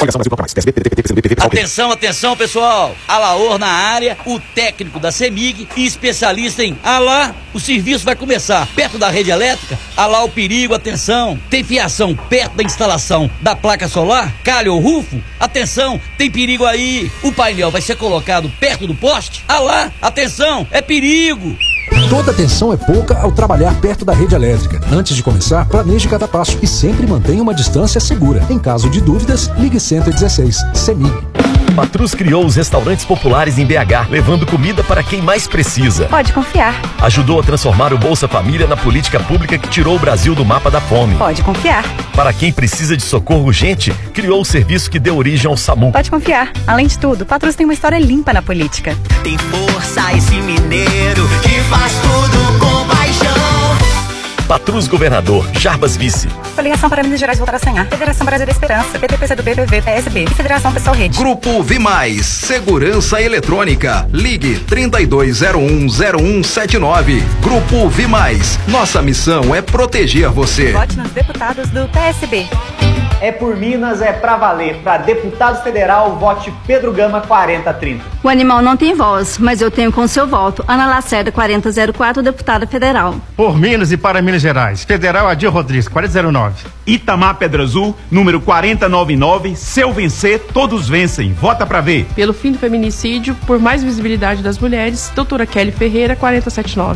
Atenção, atenção, pessoal. Alaor na área, o técnico da CEMIG e especialista em alá. O serviço vai começar perto da rede elétrica. Alá o perigo, atenção. Tem fiação perto da instalação da placa solar, calha ou rufo? Atenção, tem perigo aí. O painel vai ser colocado perto do poste? Alá, atenção, é perigo. Toda atenção é pouca ao trabalhar perto da rede elétrica. Antes de começar, planeje cada passo e sempre mantenha uma distância segura. Em caso de dúvidas, ligue 116. CEMIG. Patrus criou os restaurantes populares em BH, levando comida para quem mais precisa. Pode confiar. Ajudou a transformar o Bolsa Família na política pública que tirou o Brasil do mapa da fome. Pode confiar. Para quem precisa de socorro urgente, criou o serviço que deu origem ao SAMU. Pode confiar. Além de tudo, Patrus tem uma história limpa na política. Tem força esse mineiro que faz tudo com paixão. Patrus Governador, Jarbas Vice. Coligação para Minas Gerais voltar a sonhar. Federação Brasil da Esperança. PT, PCdoB, PV, PSB. E Federação Pessoal Rede. Grupo Vimais. Segurança Eletrônica. Ligue 32010179. Grupo Vimais. Nossa missão é proteger você. Vote nos deputados do PSB. É por Minas, é pra valer. Pra deputado federal, vote Pedro Gama 4030. O animal não tem voz, mas eu tenho com seu voto. Ana Lacerda 4004, deputada federal. Por Minas e para Minas Gerais. Federal Adir Rodrigues 4009. Itamar Pedra Azul, número 4099. Seu vencer, todos vencem. Vota pra ver. Pelo fim do feminicídio, por mais visibilidade das mulheres, doutora Kelly Ferreira 4079.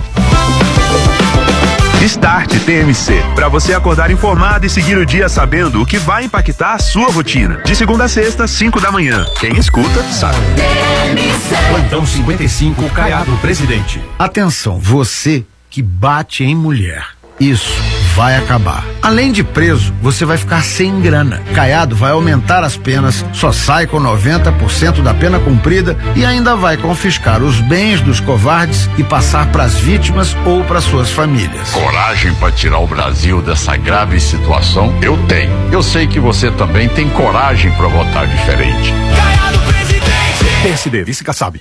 Start TMC, para você acordar informado e seguir o dia sabendo o que vai impactar a sua rotina. De segunda a sexta, 5 da manhã. Quem escuta, sabe. Plantão 55, Caiado Presidente. Atenção, você que bate em mulher. Isso vai acabar. Além de preso, você vai ficar sem grana. Caiado vai aumentar as penas, só sai com 90% da pena cumprida e ainda vai confiscar os bens dos covardes e passar para as vítimas ou para suas famílias. Coragem para tirar o Brasil dessa grave situação? Eu tenho. Eu sei que você também tem coragem para votar diferente. Caiado Presidente. PSD, Vice Kassab.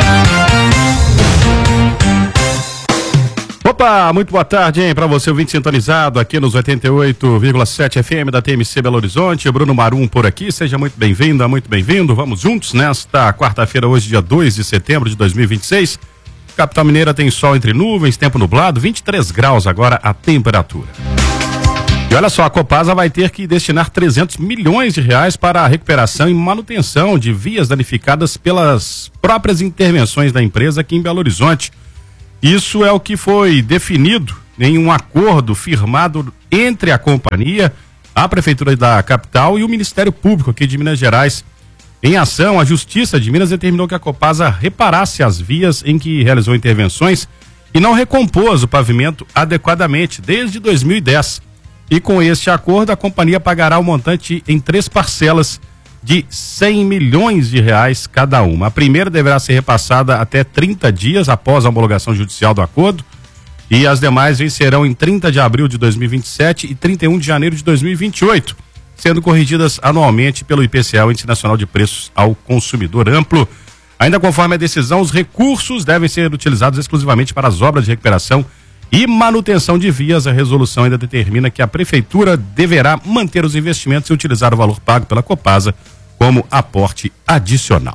Opa, muito boa tarde, hein, pra você, ouvinte sintonizado aqui nos 88,7 FM da TMC Belo Horizonte. Bruno Marum por aqui, seja muito bem-vinda, muito bem-vindo. Vamos juntos nesta quarta-feira, hoje, dia 2 de setembro de 2026. Capital Mineira tem sol entre nuvens, tempo nublado, 23 graus agora a temperatura. E olha só, a Copasa vai ter que destinar 300 milhões de reais para a recuperação e manutenção de vias danificadas pelas próprias intervenções da empresa aqui em Belo Horizonte. Isso é o que foi definido em um acordo firmado entre a companhia, a Prefeitura da capital e o Ministério Público aqui de Minas Gerais. Em ação, a Justiça de Minas determinou que a Copasa reparasse as vias em que realizou intervenções e não recompôs o pavimento adequadamente desde 2010. E com este acordo, a companhia pagará o montante em 3 parcelas de 100 milhões de reais cada uma. A primeira deverá ser repassada até 30 dias após a homologação judicial do acordo e as demais vencerão em 30 de abril de 2027 e 31 de janeiro de 2028, sendo corrigidas anualmente pelo IPCA, o Índice Nacional de Preços ao Consumidor Amplo. Ainda conforme a decisão, os recursos devem ser utilizados exclusivamente para as obras de recuperação e manutenção de vias. A resolução ainda determina que a Prefeitura deverá manter os investimentos e utilizar o valor pago pela Copasa como aporte adicional.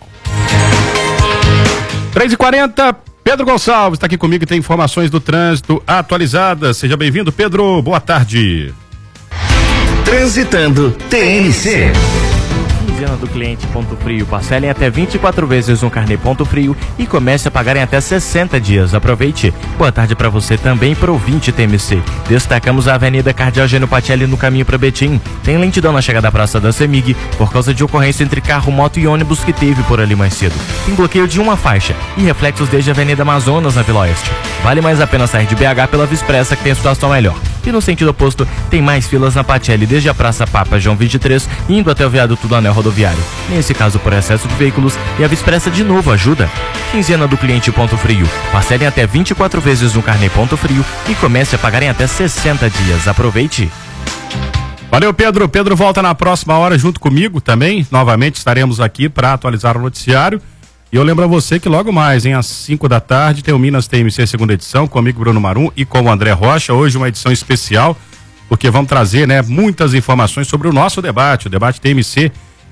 3h40, Pedro Gonçalves está aqui comigo e tem informações do trânsito atualizadas. Seja bem-vindo, Pedro. Boa tarde. Transitando TMC. Quinzena do cliente Ponto Frio. Parcelem até 24 vezes no carnê Ponto Frio e comece a pagar em até 60 dias. Aproveite. Boa tarde para você também, pro ouvinte TMC. Destacamos a Avenida Cardeal Gênio Patelli no caminho para Betim. Tem lentidão na chegada da Praça da CEMIG por causa de ocorrência entre carro, moto e ônibus que teve por ali mais cedo. Tem bloqueio de uma faixa e reflexos desde a Avenida Amazonas na Vila Oeste. Vale mais a pena sair de BH pela Via Expressa, que tem situação melhor. E no sentido oposto, tem mais filas na Patelli desde a Praça Papa João 23 indo até o viaduto do Anel Rodoviário. Nesse caso, por excesso de veículos, e a Via Expressa de novo ajuda. Quinzena do cliente Ponto Frio. Parcelem até 24 vezes no carnê Ponto Frio e comece a pagar em até 60 dias. Aproveite. Valeu, Pedro. Pedro volta na próxima hora junto comigo também. Novamente estaremos aqui para atualizar o noticiário. E eu lembro a você que logo mais, às 5 da tarde, tem o Minas TMC segunda edição, comigo, Bruno Marum, e com o André Rocha. Hoje uma edição especial, porque vamos trazer, muitas informações sobre o nosso debate, o debate TMC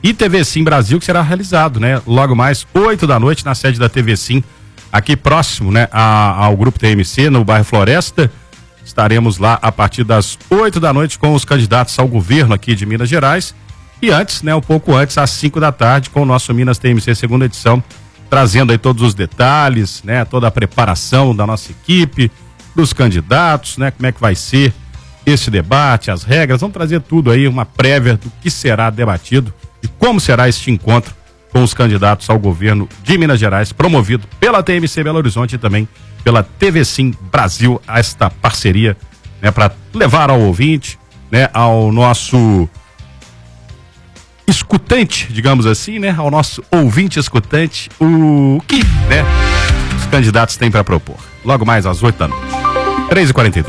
e TV Sim Brasil, que será realizado, né? Logo mais 8 da noite na sede da TV Sim, aqui próximo, né? Ao Grupo TMC, no bairro Floresta. Estaremos lá a partir das 8 da noite com os candidatos ao governo aqui de Minas Gerais. E antes, né? Um pouco antes, às 5 da tarde, com o nosso Minas TMC segunda edição, trazendo aí todos os detalhes, né? Toda a preparação da nossa equipe, dos candidatos, né? Como é que vai ser esse debate, as regras. Vamos trazer tudo aí, uma prévia do que será debatido e como será este encontro com os candidatos ao governo de Minas Gerais, promovido pela TMC Belo Horizonte e também pela TV Sim Brasil, esta parceria, né, para levar ao ouvinte, né, ao nosso escutante, digamos assim, né, ao nosso ouvinte escutante, o que, né, os candidatos têm para propor. Logo mais às 8 da noite. 3h42.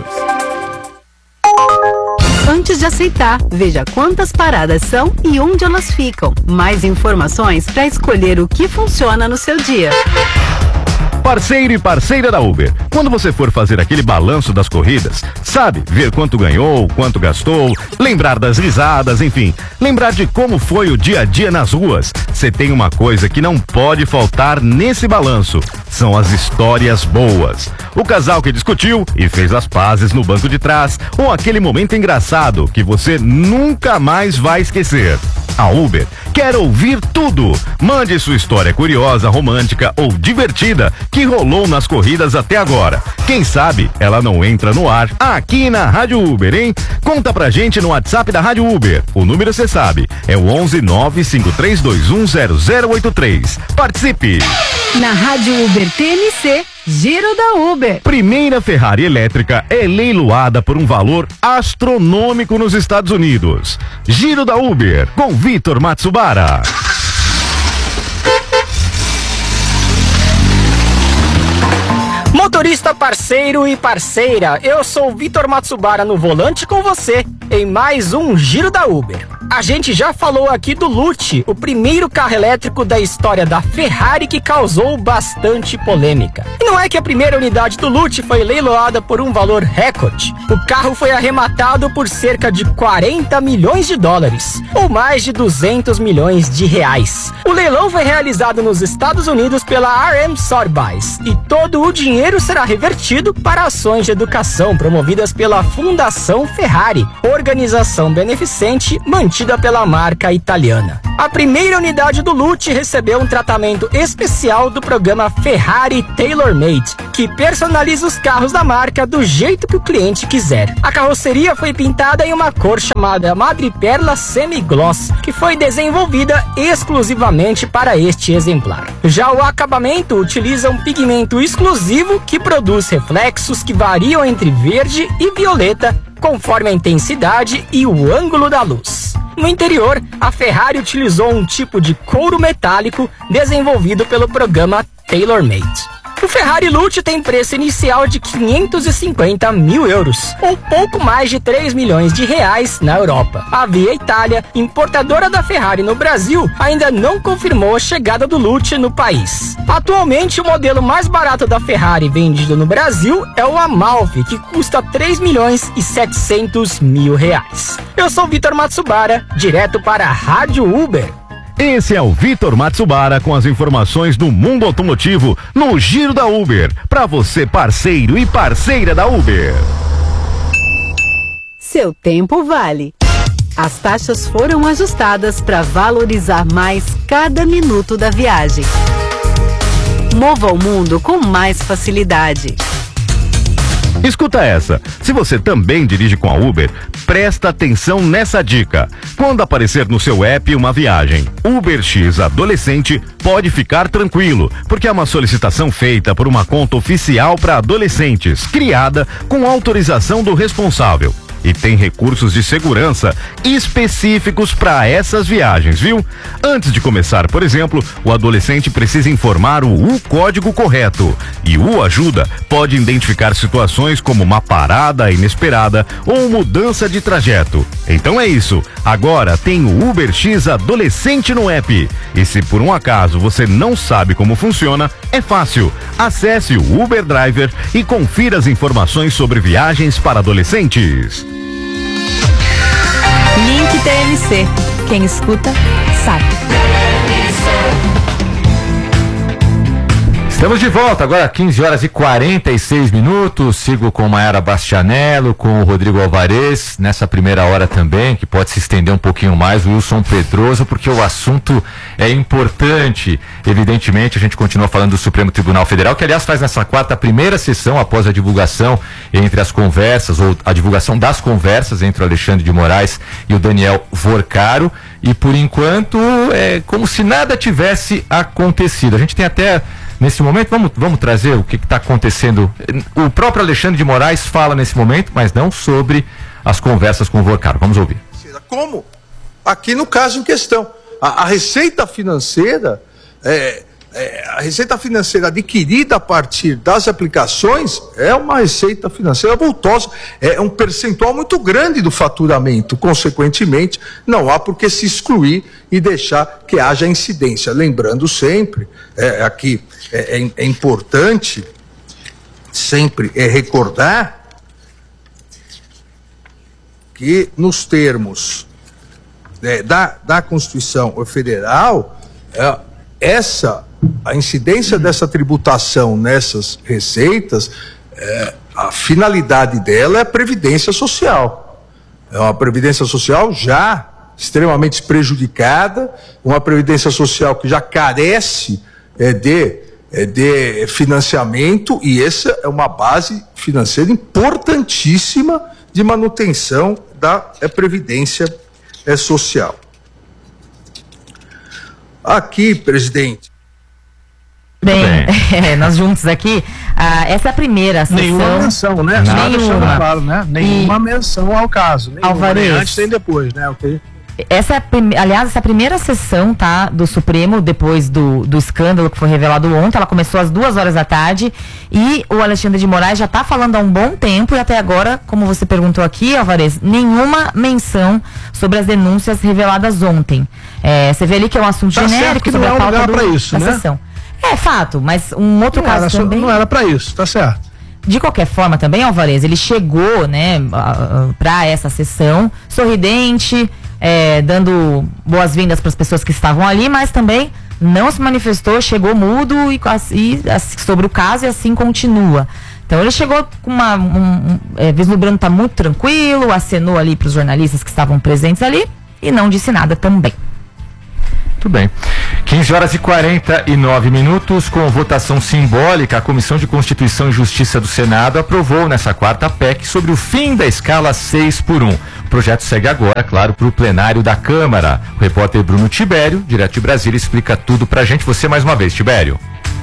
Antes de aceitar, veja quantas paradas são e onde elas ficam. Mais informações para escolher o que funciona no seu dia. Parceiro e parceira da Uber. Quando você for fazer aquele balanço das corridas, sabe, ver quanto ganhou, quanto gastou, lembrar das risadas, enfim, lembrar de como foi o dia a dia nas ruas. Você tem uma coisa que não pode faltar nesse balanço, são as histórias boas. O casal que discutiu e fez as pazes no banco de trás, ou aquele momento engraçado que você nunca mais vai esquecer. A Uber quer ouvir tudo. Mande sua história curiosa, romântica ou divertida que rolou nas corridas até agora. Quem sabe ela não entra no ar aqui na Rádio Uber, hein? Conta pra gente no WhatsApp da Rádio Uber. O número você sabe, é o 11953210083. Participe! Na Rádio Uber TMC, Giro da Uber. Primeira Ferrari elétrica é leiloada por um valor astronômico nos Estados Unidos. Giro da Uber, com Vitor Matsubara. Motorista parceiro e parceira, eu sou o Vitor Matsubara no volante com você em mais um Giro da Uber. A gente já falou aqui do Lute, o primeiro carro elétrico da história da Ferrari que causou bastante polêmica. E não é que a primeira unidade do Lute foi leiloada por um valor recorde. O carro foi arrematado por cerca de 40 milhões de dólares, ou mais de 200 milhões de reais. O leilão foi realizado nos Estados Unidos pela RM Sotheby's e todo o dinheiro será revertido para ações de educação promovidas pela Fundação Ferrari, organização beneficente mantida pela marca italiana. A primeira unidade do Lute recebeu um tratamento especial do programa Ferrari Tailor Made, que personaliza os carros da marca do jeito que o cliente quiser. A carroceria foi pintada em uma cor chamada madreperla semi-gloss, que foi desenvolvida exclusivamente para este exemplar. Já o acabamento utiliza um pigmento exclusivo que produz reflexos que variam entre verde e violeta, conforme a intensidade e o ângulo da luz. No interior, a Ferrari utilizou um tipo de couro metálico desenvolvido pelo programa Tailor Made. O Ferrari Lute tem preço inicial de 550 mil euros, ou pouco mais de 3 milhões de reais na Europa. A Via Itália, importadora da Ferrari no Brasil, ainda não confirmou a chegada do Lute no país. Atualmente, o modelo mais barato da Ferrari vendido no Brasil é o Amalfi, que custa 3 milhões e 700 mil reais. Eu sou Vitor Matsubara, direto para a Rádio Uber. Esse é o Vitor Matsubara com as informações do mundo automotivo no Giro da Uber. Para você, parceiro e parceira da Uber. Seu tempo vale. As taxas foram ajustadas para valorizar mais cada minuto da viagem. Mova o mundo com mais facilidade. Escuta essa, se você também dirige com a Uber, presta atenção nessa dica. Quando aparecer no seu app uma viagem UberX Adolescente, pode ficar tranquilo, porque é uma solicitação feita por uma conta oficial para adolescentes, criada com autorização do responsável. E tem recursos de segurança específicos para essas viagens, viu? Antes de começar, por exemplo, o adolescente precisa informar o código correto. E o Ajuda pode identificar situações como uma parada inesperada ou mudança de trajeto. Então é isso. Agora tem o UberX Adolescente no app. E se por um acaso você não sabe como funciona, é fácil. Acesse o Uber Driver e confira as informações sobre viagens para adolescentes. Link TMC. quem escuta, sabe. Estamos de volta, agora 15 horas e 46 minutos. Sigo com Maiara Bastianello, com o Rodrigo Alvarez, nessa primeira hora também, que pode se estender um pouquinho mais, o Wilson Pedroso, porque o assunto é importante. Evidentemente, a gente continua falando do Supremo Tribunal Federal, que aliás faz nessa quarta a primeira sessão após a divulgação entre as conversas, ou a divulgação das conversas entre o Alexandre de Moraes e o Daniel Vorcaro, e por enquanto é como se nada tivesse acontecido. A gente tem até... Nesse momento, vamos trazer o que está acontecendo. O próprio Alexandre de Moraes fala nesse momento, mas não sobre as conversas com o Vorcaro. Vamos ouvir. Como? Aqui no caso em questão, a receita financeira, a receita financeira adquirida a partir das aplicações é uma receita financeira vultosa, é um percentual muito grande do faturamento. Consequentemente, não há por que se excluir e deixar que haja incidência. Lembrando sempre, aqui é importante sempre recordar que nos termos da Constituição Federal, a incidência dessa tributação nessas receitas, a finalidade dela é a previdência social. É uma previdência social já extremamente prejudicada, uma previdência social que já carece de financiamento, e essa é uma base financeira importantíssima de manutenção da previdência social. Aqui, presidente. Bem, nós juntos aqui, essa é a primeira sessão. Nenhuma menção, né? Nenhuma. Claro, né? Nenhuma menção ao caso. Alvarez. Nem antes nem depois, né? Okay. Aliás, essa primeira sessão, tá, do Supremo, depois do escândalo que foi revelado ontem, ela começou às 2h da tarde, e o Alexandre de Moraes já está falando há um bom tempo, e até agora, como você perguntou aqui, Alvarez, nenhuma menção sobre as denúncias reveladas ontem. Você vê ali que é um assunto genérico sobre a pauta da sessão. É fato, mas um outro caso também... Não era para isso, tá certo. De qualquer forma também, Alvarez, ele chegou, né, para essa sessão sorridente, dando boas-vindas para as pessoas que estavam ali, mas também não se manifestou, chegou mudo e sobre o caso, e assim continua. Então ele chegou com vislumbrando, tá muito tranquilo, acenou ali para os jornalistas que estavam presentes ali e não disse nada também. Muito bem. 15 horas e 49 minutos, com votação simbólica, a Comissão de Constituição e Justiça do Senado aprovou nessa quarta PEC sobre o fim da escala 6x1. O projeto segue agora, claro, para o plenário da Câmara. O repórter Bruno Tibério, direto de Brasília, explica tudo pra gente. Você mais uma vez, Tibério.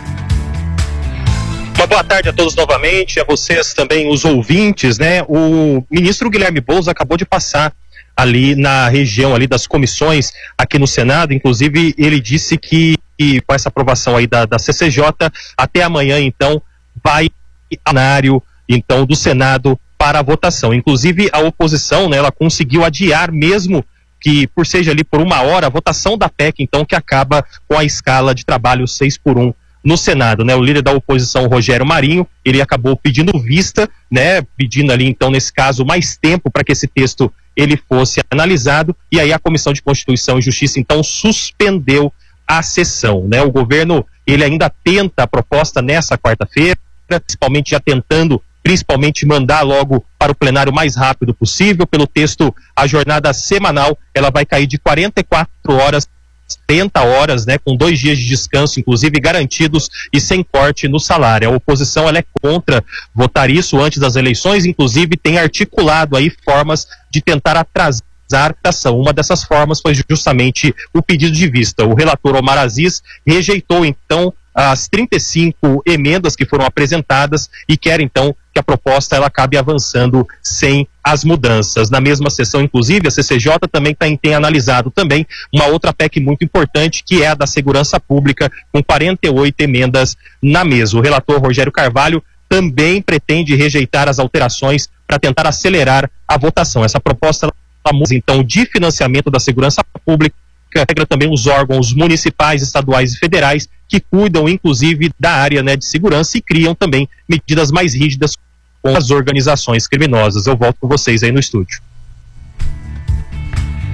Uma boa tarde a todos novamente, a vocês também, os ouvintes, né? O ministro Guilherme Boulos acabou de passar ali na região ali das comissões aqui no Senado. Inclusive ele disse que com essa aprovação aí da CCJ, até amanhã então vai ao plenário então do Senado para a votação. Inclusive a oposição, né, ela conseguiu adiar, mesmo que por seja ali por 1 hora, a votação da PEC então, que acaba com a escala de trabalho 6x1 no Senado, né? O líder da oposição, Rogério Marinho, ele acabou pedindo vista, né? Pedindo ali então, nesse caso, mais tempo para que esse texto ele fosse analisado, e aí a Comissão de Constituição e Justiça então suspendeu a sessão, né? O governo, ele ainda tenta a proposta nessa quarta-feira, principalmente já tentando mandar logo para o plenário o mais rápido possível. Pelo texto, a jornada semanal, ela vai cair de 44 horas 30 horas, né, com 2 dias de descanso, inclusive garantidos, e sem corte no salário. A oposição, ela é contra votar isso antes das eleições, inclusive tem articulado aí formas de tentar atrasar a ação. Uma dessas formas foi justamente o pedido de vista. O relator Omar Aziz rejeitou então as 35 emendas que foram apresentadas e quer então que a proposta ela acabe avançando sem as mudanças. Na mesma sessão, inclusive, a CCJ também tem analisado também uma outra PEC muito importante, que é a da segurança pública, com 48 emendas na mesa. O relator Rogério Carvalho também pretende rejeitar as alterações para tentar acelerar a votação. Essa proposta, então, de financiamento da segurança pública, regra também os órgãos municipais, estaduais e federais que cuidam, inclusive, da área, né, de segurança, e criam também medidas mais rígidas com as organizações criminosas. Eu volto com vocês aí no estúdio.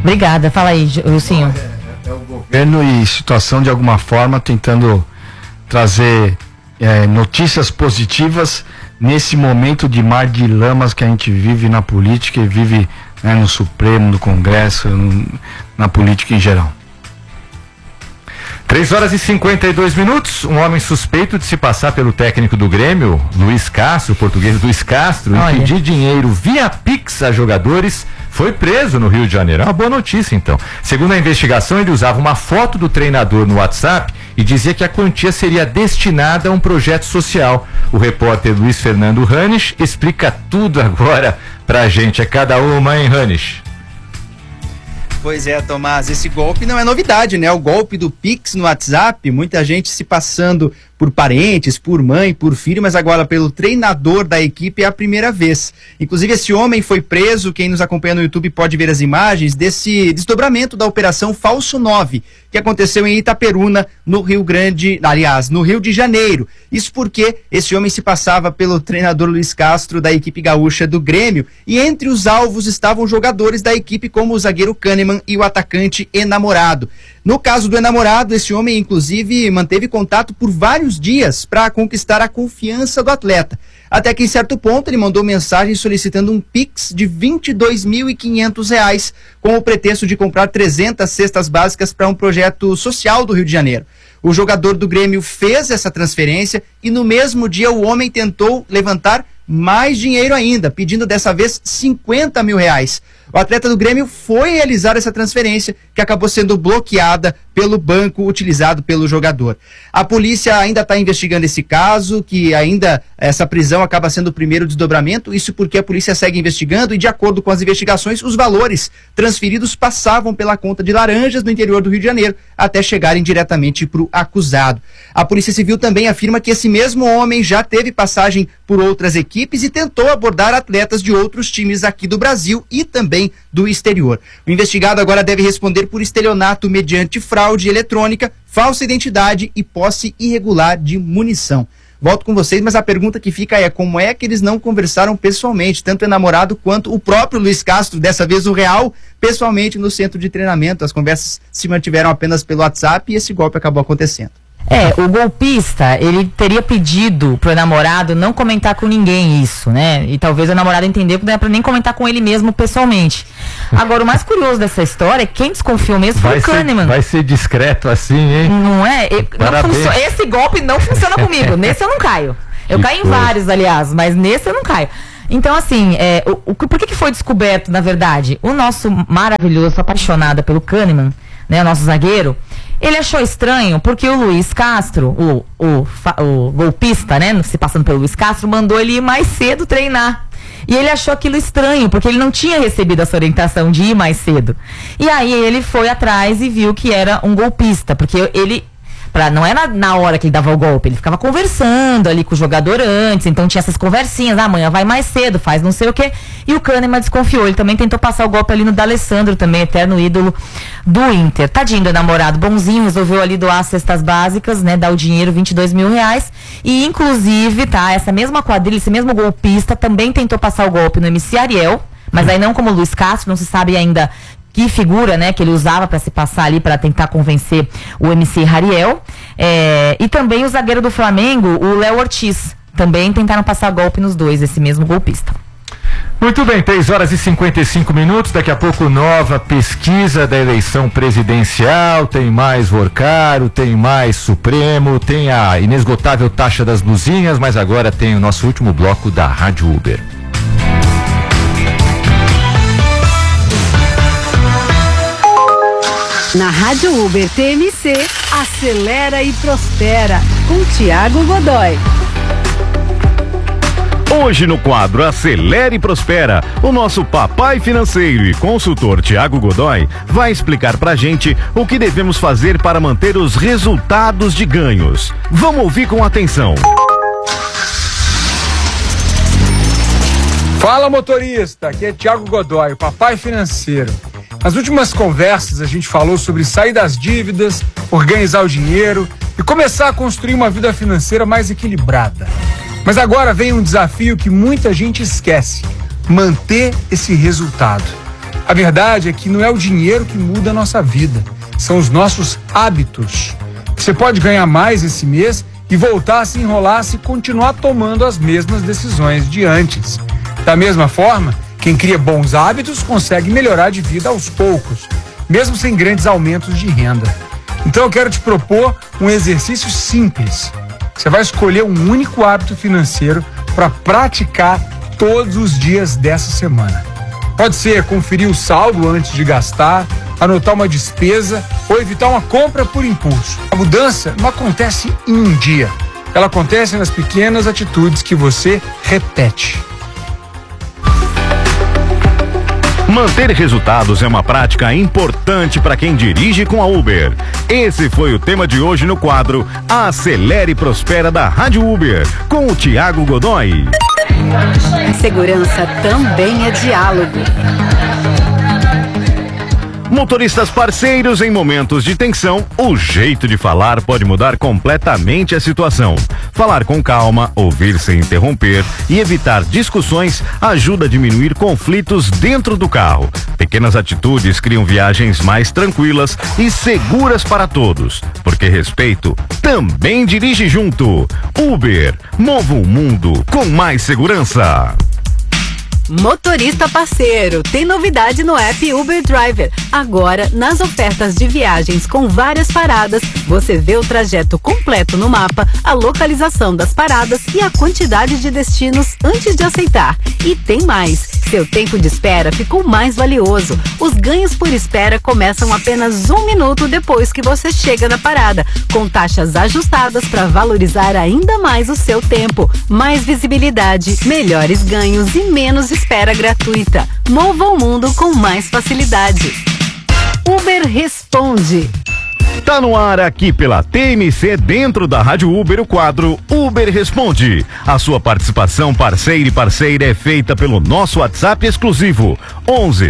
Obrigada. Fala aí, Wilsinho. É o governo e situação de alguma forma tentando trazer notícias positivas nesse momento de mar de lamas que a gente vive na política e vive, né, no Supremo, no Congresso, na política em geral. 3h52. Um homem suspeito de se passar pelo técnico do Grêmio, Luiz Castro, português Luiz Castro, e pedir dinheiro via Pix a jogadores, foi preso no Rio de Janeiro. É uma boa notícia, então. Segundo a investigação, ele usava uma foto do treinador no WhatsApp e dizia que a quantia seria destinada a um projeto social. O repórter Luiz Fernando Ranisch explica tudo agora pra gente. É cada uma, hein, Ranisch? Pois é, Tomás, esse golpe não é novidade, né? O golpe do Pix no WhatsApp, muita gente se passando por parentes, por mãe, por filho, mas agora pelo treinador da equipe é a primeira vez. Inclusive, esse homem foi preso. Quem nos acompanha no YouTube pode ver as imagens desse desdobramento da Operação Falso 9, que aconteceu em Itaperuna, no Rio de Janeiro. Isso porque esse homem se passava pelo treinador Luiz Castro, da equipe gaúcha do Grêmio, e entre os alvos estavam jogadores da equipe como o zagueiro Kahneman e o atacante Enamorado. No caso do Enamorado, esse homem, inclusive, manteve contato por vários dias para conquistar a confiança do atleta. Até que, em certo ponto, ele mandou mensagem solicitando um Pix de R$ 22.500, com o pretexto de comprar 300 cestas básicas para um projeto social do Rio de Janeiro. O jogador do Grêmio fez essa transferência e, no mesmo dia, o homem tentou levantar mais dinheiro ainda, pedindo dessa vez R$50 mil. O atleta do Grêmio foi realizar essa transferência, que acabou sendo bloqueada pelo banco utilizado pelo jogador. A polícia ainda está investigando esse caso, que ainda essa prisão acaba sendo o primeiro desdobramento, isso porque a polícia segue investigando e, de acordo com as investigações, os valores transferidos passavam pela conta de Laranjas no interior do Rio de Janeiro, até chegarem diretamente para o acusado. A Polícia Civil também afirma que esse mesmo homem já teve passagem por outras equipes e tentou abordar atletas de outros times aqui do Brasil e também do exterior. O investigado agora deve responder por estelionato mediante fraude eletrônica, falsa identidade e posse irregular de munição. Volto com vocês, mas a pergunta que fica é: como é que eles não conversaram pessoalmente, tanto o Enamorado quanto o próprio Luiz Castro, dessa vez o Real, pessoalmente no centro de treinamento? As conversas se mantiveram apenas pelo WhatsApp e esse golpe acabou acontecendo. O golpista, ele teria pedido pro namorado não comentar com ninguém isso, né? E talvez o namorado entendeu que não é pra nem comentar com ele mesmo pessoalmente. Agora, o mais curioso dessa história é que quem desconfiou mesmo foi o Kahneman. Vai ser discreto assim, hein? Não é? Esse golpe não funciona comigo. Nesse eu não caio. Eu caio em vários, aliás, mas nesse eu não caio. Então, assim, por que foi descoberto, na verdade? O nosso maravilhoso, apaixonado pelo Kahneman, né, o nosso zagueiro, ele achou estranho porque o Luiz Castro, o golpista, né, se passando pelo Luiz Castro, mandou ele ir mais cedo treinar. E ele achou aquilo estranho, porque ele não tinha recebido essa orientação de ir mais cedo. E aí ele foi atrás e viu que era um golpista, porque ele... não era na hora que ele dava o golpe, ele ficava conversando ali com o jogador antes, então tinha essas conversinhas, amanhã vai mais cedo, faz não sei o quê, e o Kahneman desconfiou, ele também tentou passar o golpe ali no D'Alessandro também, eterno ídolo do Inter. Tadinho do namorado, bonzinho, resolveu ali doar as cestas básicas, né, dar o dinheiro, R$22 mil, e inclusive, essa mesma quadrilha, esse mesmo golpista também tentou passar o golpe no MC Ariel, mas aí não como o Luiz Castro, não se sabe ainda que figura, né, que ele usava para se passar ali para tentar convencer o MC Ariel, e também o zagueiro do Flamengo, o Léo Ortiz, também tentaram passar golpe nos dois, esse mesmo golpista. Muito bem, 3h55, daqui a pouco nova pesquisa da eleição presidencial, tem mais Vorcaro, tem mais Supremo, tem a inesgotável taxa das blusinhas, mas agora tem o nosso último bloco da Rádio Uber. Na Rádio Uber TMC, acelera e prospera, com Tiago Godoy. Hoje no quadro Acelere e Prospera, o nosso papai financeiro e consultor Tiago Godoy vai explicar pra gente o que devemos fazer para manter os resultados de ganhos. Vamos ouvir com atenção. Fala, motorista, aqui é Tiago Godoy, o papai financeiro. Nas últimas conversas a gente falou sobre sair das dívidas, organizar o dinheiro e começar a construir uma vida financeira mais equilibrada. Mas agora vem um desafio que muita gente esquece: manter esse resultado. A verdade é que não é o dinheiro que muda a nossa vida, são os nossos hábitos. Você pode ganhar mais esse mês e voltar a se enrolar se continuar tomando as mesmas decisões de antes. Da mesma forma, quem cria bons hábitos consegue melhorar de vida aos poucos, mesmo sem grandes aumentos de renda. Então eu quero te propor um exercício simples. Você vai escolher um único hábito financeiro para praticar todos os dias dessa semana. Pode ser conferir o saldo antes de gastar, anotar uma despesa ou evitar uma compra por impulso. A mudança não acontece em um dia. Ela acontece nas pequenas atitudes que você repete. Manter resultados é uma prática importante para quem dirige com a Uber. Esse foi o tema de hoje no quadro Acelere e Prospera da Rádio Uber, com o Tiago Godoy. Segurança também é diálogo. Motoristas parceiros em momentos de tensão, o jeito de falar pode mudar completamente a situação. Falar com calma, ouvir sem interromper e evitar discussões ajuda a diminuir conflitos dentro do carro. Pequenas atitudes criam viagens mais tranquilas e seguras para todos, porque respeito também dirige junto. Uber, mova o mundo com mais segurança. Motorista parceiro, tem novidade no app Uber Driver. Agora, nas ofertas de viagens com várias paradas, você vê o trajeto completo no mapa, a localização das paradas e a quantidade de destinos antes de aceitar. E tem mais, seu tempo de espera ficou mais valioso. Os ganhos por espera começam apenas 1 minuto depois que você chega na parada, com taxas ajustadas para valorizar ainda mais o seu tempo. Mais visibilidade, melhores ganhos e menos espera gratuita. Mova o mundo com mais facilidade. Uber Responde. Tá no ar aqui pela TMC, dentro da Rádio Uber, o quadro Uber Responde. A sua participação parceira e parceira é feita pelo nosso WhatsApp exclusivo 11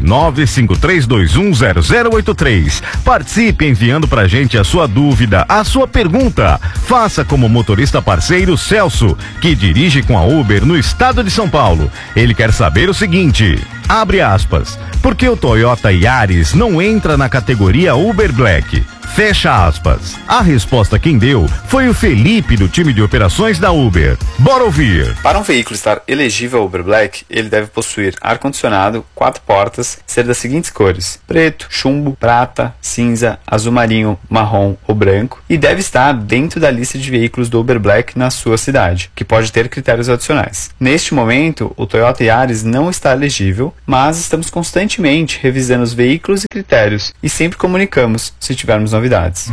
95321 0083. Participe enviando pra gente a sua dúvida, a sua pergunta. Faça como motorista parceiro Celso, que dirige com a Uber no estado de São Paulo. Ele quer saber o seguinte, abre aspas, por que o Toyota Yaris não entra na categoria Uber Black? Fecha aspas. A resposta quem deu foi o Felipe, do time de operações da Uber. Bora ouvir. Para um veículo estar elegível ao Uber Black, ele deve possuir ar-condicionado, 4 portas, ser das seguintes cores: preto, chumbo, prata, cinza, azul marinho, marrom ou branco, e deve estar dentro da lista de veículos do Uber Black na sua cidade, que pode ter critérios adicionais. Neste momento, o Toyota Yaris não está elegível, mas estamos constantemente revisando os veículos e critérios e sempre comunicamos se tivermos novidades.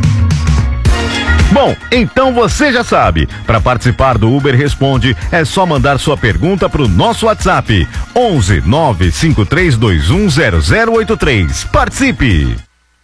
Bom, então você já sabe, para participar do Uber Responde é só mandar sua pergunta pro nosso WhatsApp 11 95321 0083. Participe!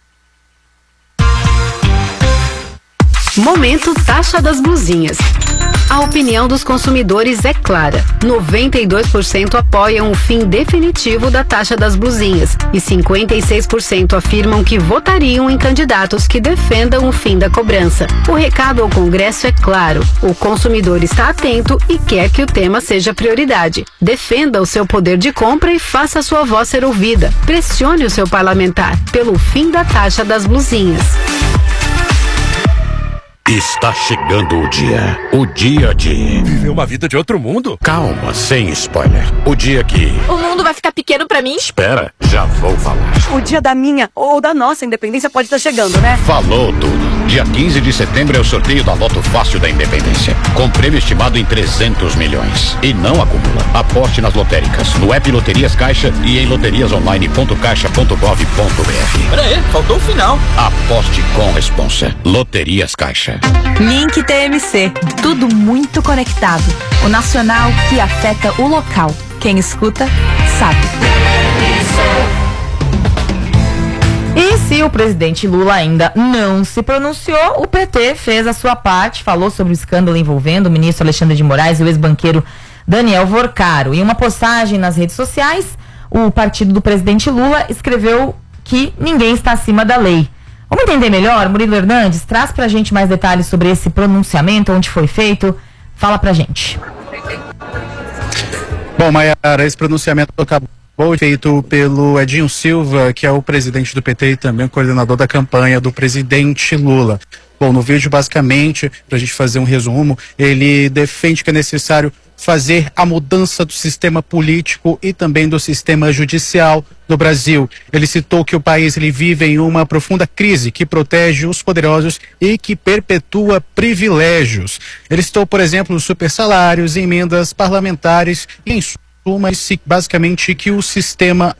Momento Taxa das Blusinhas. A opinião dos consumidores é clara. 92% apoiam o fim definitivo da taxa das blusinhas e 56% afirmam que votariam em candidatos que defendam o fim da cobrança. O recado ao Congresso é claro. O consumidor está atento e quer que o tema seja prioridade. Defenda o seu poder de compra e faça a sua voz ser ouvida. Pressione o seu parlamentar pelo fim da taxa das blusinhas. Está chegando o dia de viver uma vida de outro mundo. Calma, sem spoiler. O dia que o mundo vai ficar pequeno pra mim? Espera, já vou falar. O dia da minha ou da nossa independência pode estar chegando, né? Falou tudo. Dia 15 de setembro é o sorteio da Loto Fácil da Independência, com prêmio estimado em 300 milhões. E não acumula. Aposte nas lotéricas, no app Loterias Caixa e em loteriasonline.caixa.gov.br. Peraí, faltou o final. Aposte com responsa. Loterias Caixa. Link TMC. Tudo muito conectado. O nacional que afeta o local. Quem escuta, sabe. E se o presidente Lula ainda não se pronunciou, o PT fez a sua parte, falou sobre o escândalo envolvendo o ministro Alexandre de Moraes e o ex-banqueiro Daniel Vorcaro. Em uma postagem nas redes sociais, o partido do presidente Lula escreveu que ninguém está acima da lei. Vamos entender melhor? Murilo Hernandes, traz pra gente mais detalhes sobre esse pronunciamento, onde foi feito. Fala pra gente. Bom, Maiara, esse pronunciamento acabou feito pelo Edinho Silva, que é o presidente do PT e também o coordenador da campanha do presidente Lula. Bom, no vídeo, basicamente, para a gente fazer um resumo, ele defende que é necessário fazer a mudança do sistema político e também do sistema judicial no Brasil. Ele citou que o país vive em uma profunda crise que protege os poderosos e que perpetua privilégios. Ele citou, por exemplo, os supersalários, emendas parlamentares e, em suma, basicamente que o sistema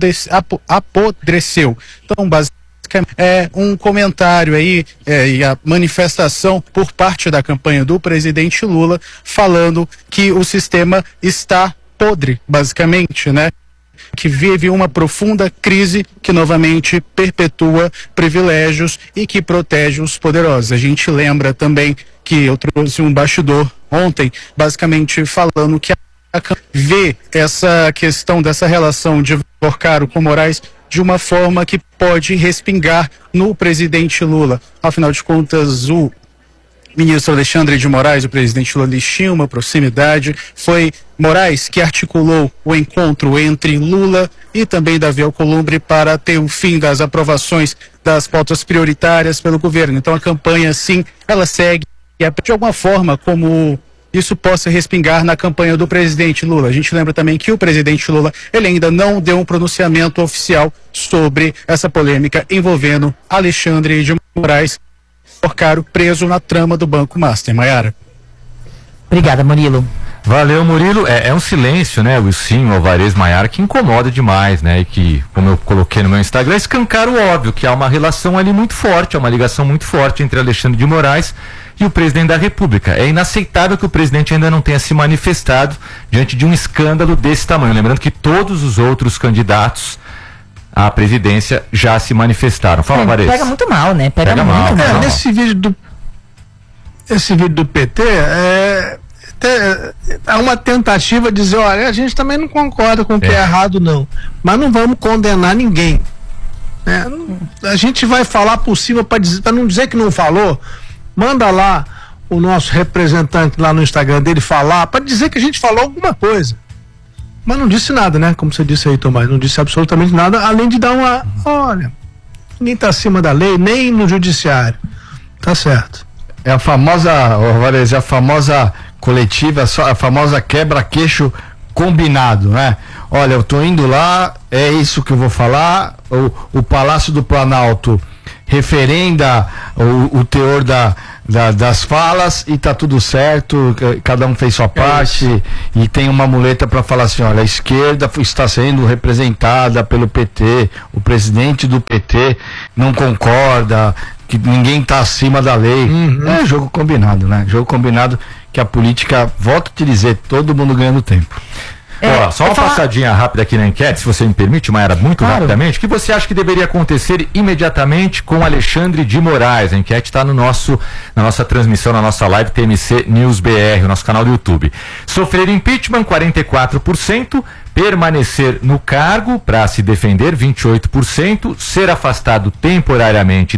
apodreceu. Então, basicamente, é um comentário aí e a manifestação por parte da campanha do presidente Lula falando que o sistema está podre, basicamente, né? Que vive uma profunda crise que novamente perpetua privilégios e que protege os poderosos. A gente lembra também que eu trouxe um bastidor ontem, basicamente falando que vê essa questão dessa relação de Porcaro com Moraes de uma forma que pode respingar no presidente Lula. Afinal de contas, o ministro Alexandre de Moraes, o presidente Lula, tinha uma proximidade. Foi Moraes que articulou o encontro entre Lula e também Davi Alcolumbre para ter o fim das aprovações das pautas prioritárias pelo governo. Então a campanha, sim, ela segue de alguma forma como isso possa respingar na campanha do presidente Lula. A gente lembra também que o presidente Lula, ele ainda não deu um pronunciamento oficial sobre essa polêmica envolvendo Alexandre de Moraes, Porcaro, preso na trama do Banco Master. Maiara. Obrigada, Murilo. Valeu, Murilo. É um silêncio, né, Wilson, Alvarez, Maiara, que incomoda demais, né, e que, como eu coloquei no meu Instagram, escancara o óbvio, que há uma relação ali muito forte, há uma ligação muito forte entre Alexandre de Moraes e o presidente da República. É inaceitável que o presidente ainda não tenha se manifestado diante de um escândalo desse tamanho. Lembrando que todos os outros candidatos à presidência já se manifestaram. Fala, Alvarez. Pega muito mal, né? Pega muito mal. Nesse vídeo do PT é uma tentativa de dizer, olha, a gente também não concorda com o que é errado, não. Mas não vamos condenar ninguém. A gente vai falar por cima para não dizer que não falou. Manda lá o nosso representante lá no Instagram dele falar, para dizer que a gente falou alguma coisa. Mas não disse nada, né? Como você disse aí, Tomás, não disse absolutamente nada, além de dar uma, olha, nem tá acima da lei, nem no judiciário. Tá certo. É a famosa, Alvarez, a famosa coletiva, a famosa quebra-queixo combinado, né? Olha, eu tô indo lá, é isso que eu vou falar, o Palácio do Planalto referenda o teor das falas e tá tudo certo, cada um fez sua parte e tem uma muleta para falar assim, olha, a esquerda está sendo representada pelo PT, o presidente do PT não concorda, que ninguém tá acima da lei. É jogo combinado, né? Jogo combinado que a política, volto a te dizer, todo mundo ganhando tempo. Só uma passadinha rápida aqui na enquete, se você me permite, Maiara, muito rapidamente. O que você acha que deveria acontecer imediatamente com Alexandre de Moraes? A enquete está na nossa transmissão, na nossa live TMC News BR, o nosso canal do YouTube. Sofrer impeachment, 44%. Permanecer no cargo para se defender, 28%, ser afastado temporariamente,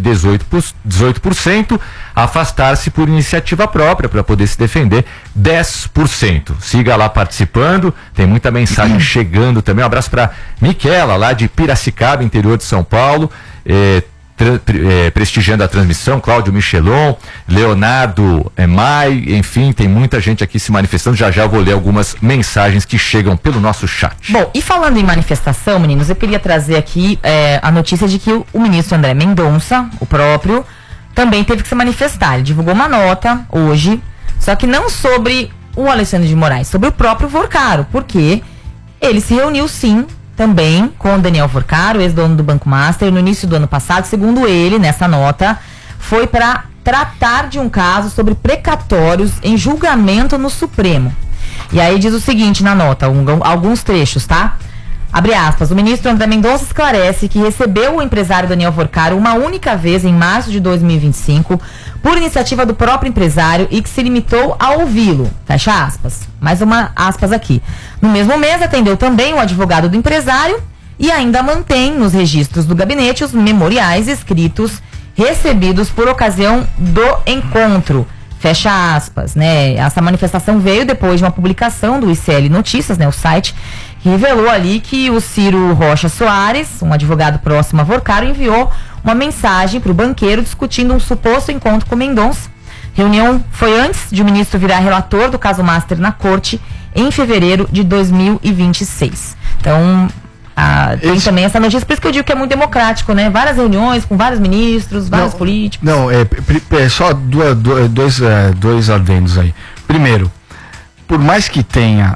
18%, afastar-se por iniciativa própria para poder se defender, 10%. Siga lá participando, tem muita mensagem chegando também. Um abraço para Miquela, lá de Piracicaba, interior de São Paulo, prestigiando a transmissão, Cláudio Michelon, Leonardo Mai, enfim, tem muita gente aqui se manifestando. Já eu vou ler algumas mensagens que chegam pelo nosso chat. Bom, e falando em manifestação, meninos, eu queria trazer aqui a notícia de que o ministro André Mendonça, o próprio, também teve que se manifestar. Ele divulgou uma nota hoje, só que não sobre o Alexandre de Moraes, sobre o próprio Porcaro, porque ele se reuniu sim também com o Daniel Porcaro, ex-dono do Banco Master, no início do ano passado. Segundo ele, nessa nota, foi para tratar de um caso sobre precatórios em julgamento no Supremo. E aí diz o seguinte na nota, alguns trechos, tá? Abre aspas, o ministro André Mendonça esclarece que recebeu o empresário Daniel Porcaro uma única vez em março de 2025, por iniciativa do próprio empresário e que se limitou a ouvi-lo. Fecha aspas. Mais uma aspas aqui. No mesmo mês, atendeu também o advogado do empresário e ainda mantém nos registros do gabinete os memoriais escritos recebidos por ocasião do encontro. Fecha aspas, né? Essa manifestação veio depois de uma publicação do ICL Notícias, né? O site, que revelou ali que o Ciro Rocha Soares, um advogado próximo a Vorcaro, enviou uma mensagem para o banqueiro discutindo um suposto encontro com Mendonça. Reunião foi antes de o ministro virar relator do caso Master na corte em fevereiro de 2026. Então, tem também essa notícia, por isso que eu digo que é muito democrático, né? Várias reuniões com vários ministros, vários políticos. Não, só dois adendos aí. Primeiro, por mais que tenha,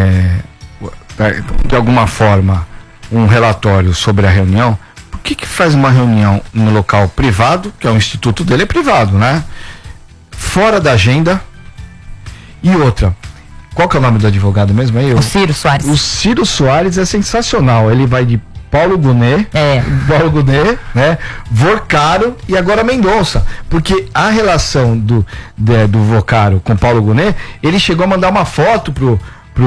de alguma forma, um relatório sobre a reunião, por que faz uma reunião no local privado, que é o instituto dele, é privado, né? Fora da agenda. E outra, qual que é o nome do advogado mesmo aí? O Ciro Soares. O Ciro Soares é sensacional. Ele vai de Paulo Gonet, né? Vorcaro e agora Mendonça. Porque a relação do Vorcaro com Paulo Gonet, ele chegou a mandar uma foto pro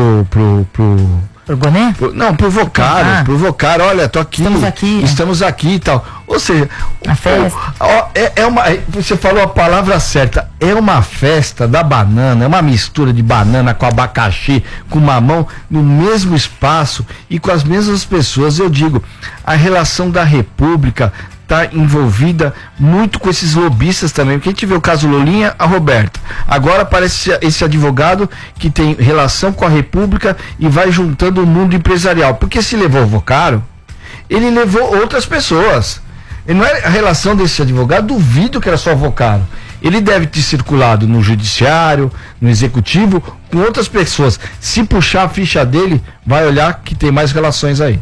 Gonet? Não, pro Vorcaro, olha, tô aqui. Estamos aqui e tal. Ou seja, a festa. Você falou a palavra certa, é uma festa da banana, é uma mistura de banana com abacaxi, com mamão, no mesmo espaço e com as mesmas pessoas. Eu digo, a relação da República está envolvida muito com esses lobistas também, porque a gente vê o caso Lulinha, a Roberta. Agora aparece esse advogado que tem relação com a República e vai juntando o mundo empresarial. Porque se levou o Vorcaro, ele levou outras pessoas. E não é a relação desse advogado, duvido que era só o Vorcaro. Ele deve ter circulado no judiciário, no executivo, com outras pessoas. Se puxar a ficha dele, vai olhar que tem mais relações aí.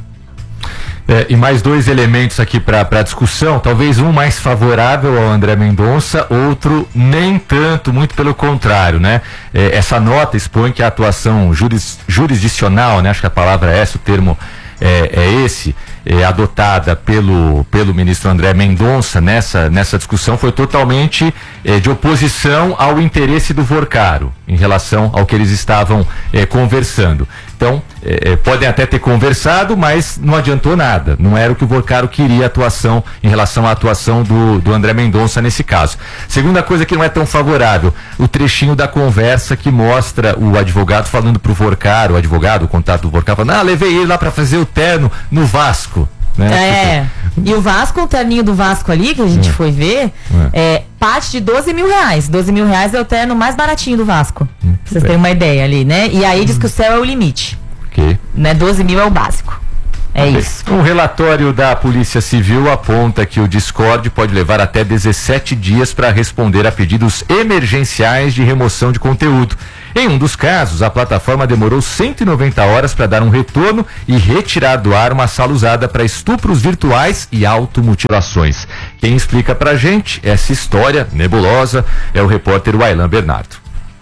E mais dois elementos aqui para discussão, talvez um mais favorável ao André Mendonça, outro nem tanto, muito pelo contrário, né? Essa nota expõe que a atuação jurisdicional, né? Acho que a palavra é essa, o termo é esse, adotada pelo ministro André Mendonça nessa discussão foi totalmente de oposição ao interesse do Vorcaro em relação ao que eles estavam conversando. Então, podem até ter conversado, mas não adiantou nada. Não era o que o Vorcaro queria em relação à atuação do André Mendonça nesse caso. Segunda coisa que não é tão favorável, o trechinho da conversa que mostra o advogado falando pro Vorcaro, o contato do Vorcaro, falando, levei ele lá para fazer o terno no Vasco. Né? E o Vasco, o terninho do Vasco ali, que a gente foi ver, parte de R$12 mil. R$12 mil é o terno mais baratinho do Vasco. Pra vocês terem uma ideia ali, né? E aí diz que o céu é o limite. Né? 12 mil é o básico. Isso. Um relatório da Polícia Civil aponta que o Discord pode levar até 17 dias para responder a pedidos emergenciais de remoção de conteúdo. Em um dos casos, a plataforma demorou 190 horas para dar um retorno e retirar do ar uma sala usada para estupros virtuais e automutilações. Quem explica pra gente essa história nebulosa é o repórter Wailan Bernardo.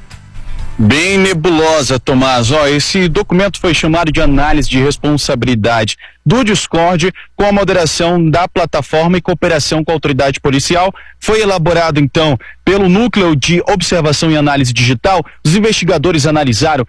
Bem nebulosa, Tomás. Esse documento foi chamado de análise de responsabilidade do Discord com a moderação da plataforma e cooperação com a autoridade policial. Foi elaborado, então, pelo Núcleo de Observação e Análise Digital. Os investigadores analisaram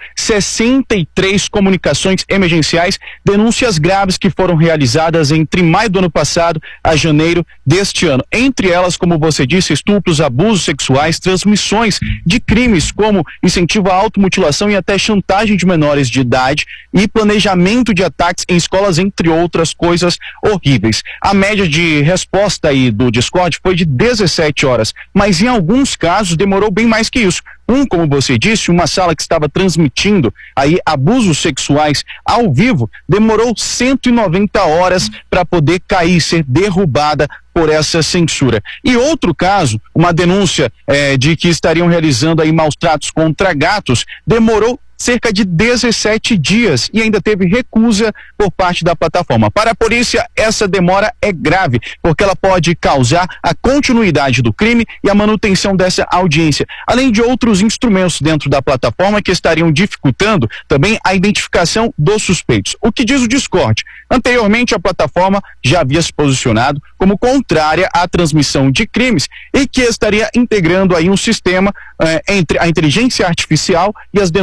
63 comunicações emergenciais, denúncias graves que foram realizadas entre maio do ano passado a janeiro deste ano. Entre elas, como você disse, estupros, abusos sexuais, transmissões de crimes como incentivo à automutilação e até chantagem de menores de idade e planejamento de ataques em escolas, entre outras coisas horríveis. A média de resposta aí do Discord foi de 17 horas, mas em alguns casos demorou bem mais que isso. Como você disse, uma sala que estava transmitindo aí abusos sexuais ao vivo, demorou 190 horas para poder cair, ser derrubada por essa censura. E outro caso, uma denúncia de que estariam realizando aí maus tratos contra gatos, demorou cerca de 17 dias e ainda teve recusa por parte da plataforma. Para a polícia, essa demora é grave, porque ela pode causar a continuidade do crime e a manutenção dessa audiência, além de outros instrumentos dentro da plataforma que estariam dificultando também a identificação dos suspeitos. O que diz o Discord? Anteriormente, a plataforma já havia se posicionado como contrária à transmissão de crimes e que estaria integrando aí um sistema entre a inteligência artificial e as denúncias dos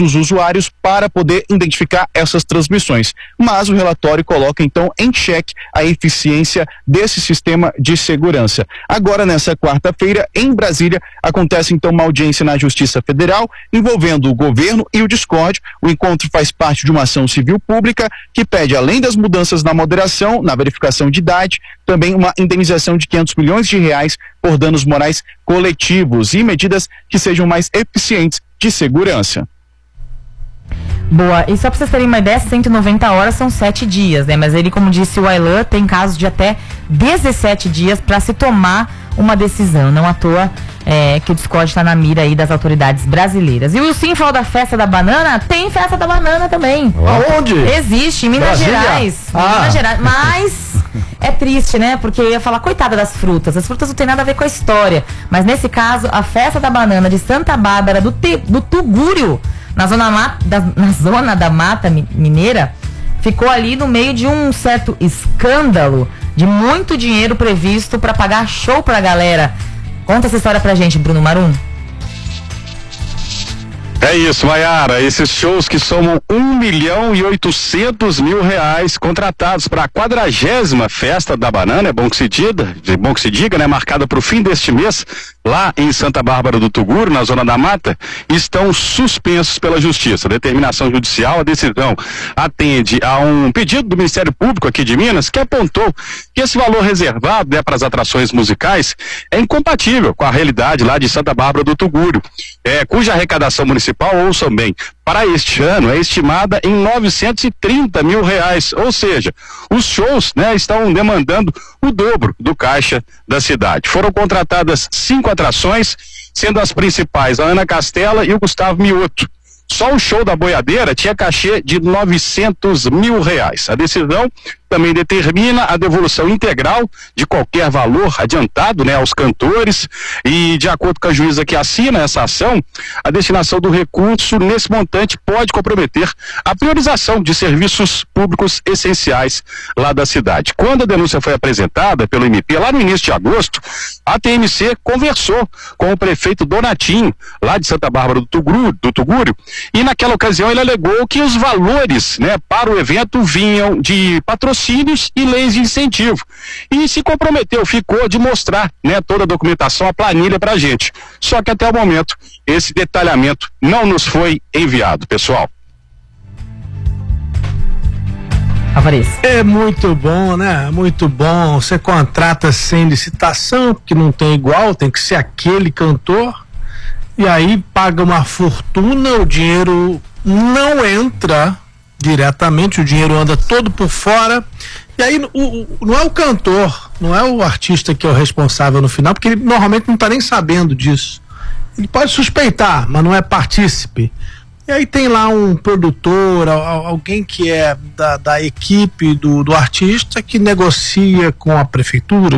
dos usuários para poder identificar essas transmissões. Mas o relatório coloca então em xeque a eficiência desse sistema de segurança. Agora, nessa quarta-feira, em Brasília, acontece então uma audiência na Justiça Federal envolvendo o governo e o Discord. O encontro faz parte de uma ação civil pública que pede, além das mudanças na moderação, na verificação de idade, também uma indenização de R$500 milhões por danos morais coletivos e medidas que sejam mais eficientes de segurança. Boa, e só pra vocês terem uma ideia, 190 horas são 7 dias, né? Mas ele, como disse o Aylan, tem casos de até 17 dias para se tomar uma decisão. Não à toa que o Discord está na mira aí das autoridades brasileiras. E o Wilson falou da festa da banana, tem festa da banana também. Aonde? Existe, em Minas Brasília? Gerais. Minas Gerais. Mas é triste, né? Porque eu ia falar, coitada das frutas. As frutas não tem nada a ver com a história. Mas nesse caso, a festa da banana de Santa Bárbara do Tugúrio, na zona da Mata Mineira, ficou ali no meio de um certo escândalo de muito dinheiro previsto para pagar show pra galera. Conta essa história pra gente, Bruno Marum. É isso, Maiara, esses shows que somam R$1.800.000 contratados para a 40ª Festa da Banana, é bom que se diga, né, marcada para o fim deste mês, lá em Santa Bárbara do Tugúrio, na Zona da Mata, estão suspensos pela Justiça. Determinação judicial, a decisão atende a um pedido do Ministério Público aqui de Minas, que apontou que esse valor reservado, né, para as atrações musicais é incompatível com a realidade lá de Santa Bárbara do Tugúrio, cuja arrecadação municipal, ouçam bem, para este ano é estimada em R$930 mil, ou seja, os shows, né, estão demandando o dobro do caixa da cidade. Foram contratadas 5 atrações, sendo as principais a Ana Castela e o Gustavo Mioto. Só o show da boiadeira tinha cachê de R$900 mil. A decisão também determina a devolução integral de qualquer valor adiantado, né, aos cantores, e de acordo com a juíza que assina essa ação, a destinação do recurso nesse montante pode comprometer a priorização de serviços públicos essenciais lá da cidade. Quando a denúncia foi apresentada pelo MP lá no início de agosto, a TMC conversou com o prefeito Donatinho, lá de Santa Bárbara do Tugúrio, e naquela ocasião ele alegou que os valores, né, para o evento vinham de patrocínios e leis de incentivo. E se comprometeu, ficou de mostrar, né, toda a documentação, a planilha pra gente. Só que até o momento, esse detalhamento não nos foi enviado, pessoal. É muito bom, né? Muito bom. Você contrata sem licitação, porque não tem igual, tem que ser aquele cantor. E aí paga uma fortuna, o dinheiro não entra diretamente, o dinheiro anda todo por fora, e aí não é o cantor, não é o artista que é o responsável no final, porque ele normalmente não está nem sabendo disso. Ele pode suspeitar, mas não é partícipe. E aí tem lá um produtor, alguém que é da equipe do artista, que negocia com a prefeitura,